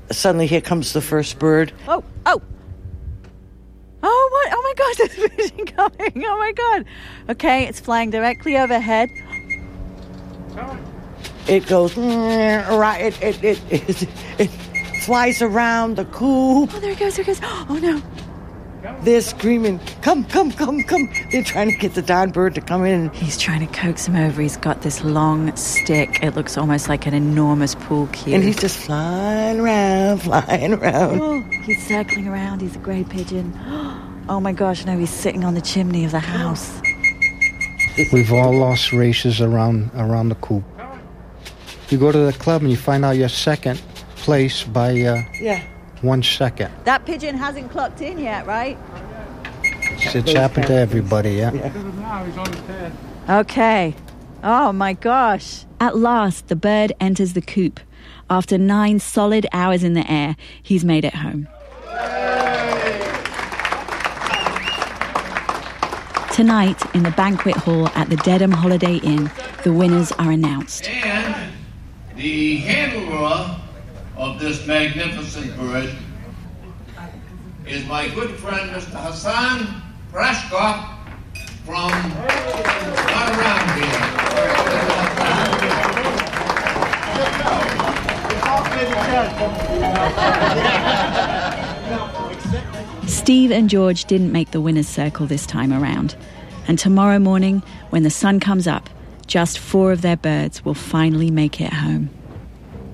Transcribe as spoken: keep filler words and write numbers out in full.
suddenly here comes the first bird. Oh, oh. Oh, what? Oh, my God, there's a pigeon coming. Oh, my God. Okay, it's flying directly overhead. It goes, right, it, it, it, it, it flies around the coop. Oh, there it goes, there it goes. Oh, no. They're screaming, come, come, come, come. They're trying to get the darn bird to come in. He's trying to coax him over. He's got this long stick. It looks almost like an enormous pool cue. And he's just flying around, flying around. Oh, he's circling around. He's a grey pigeon. Oh, my gosh, no, he's sitting on the chimney of the house. We've all lost races around around the coop. You go to the club and you find out you're second place by uh, yeah. one second. That pigeon hasn't clocked in yet, right? It's, it's happened to everybody, yeah. yeah. Okay. Oh, my gosh. At last, the bird enters the coop. After nine solid hours in the air, he's made it home. Tonight, in the banquet hall at the Dedham Holiday Inn, the winners are announced. And the handler of this magnificent bird is my good friend, Mister Hassan Prashkov from not around here. Steve and George didn't make the winner's circle this time around. And tomorrow morning, when the sun comes up, just four of their birds will finally make it home.